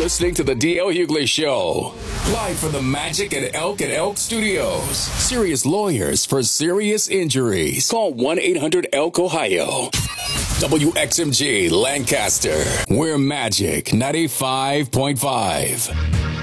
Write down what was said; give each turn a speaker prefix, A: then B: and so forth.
A: listening to the DL Hughley Show. Live from the Magic at Elk Studios. Serious lawyers for serious injuries. Call 1-800-ELK-OHIO. WXMG Lancaster. We're Magic 95.5.